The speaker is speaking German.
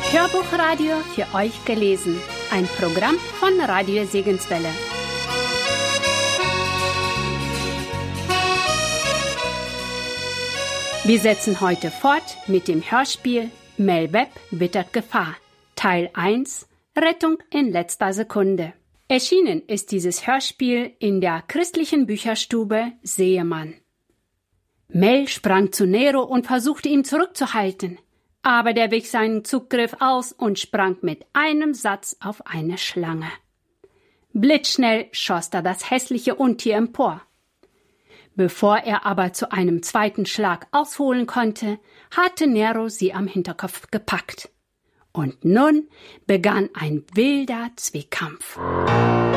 Hörbuchradio für euch gelesen. Ein Programm von Radio Segenswelle. Wir setzen heute fort mit dem Hörspiel Mel Webb wittert Gefahr. Teil 1 Rettung in letzter Sekunde. Erschienen ist dieses Hörspiel in der christlichen Bücherstube Seemann. Mel sprang zu Nero und versuchte ihn zurückzuhalten. Aber der wich seinen Zugriff aus und sprang mit einem Satz auf eine Schlange. Blitzschnell schoss er das hässliche Untier empor. Bevor er aber zu einem zweiten Schlag ausholen konnte, hatte Nero sie am Hinterkopf gepackt. Und nun begann ein wilder Zweikampf.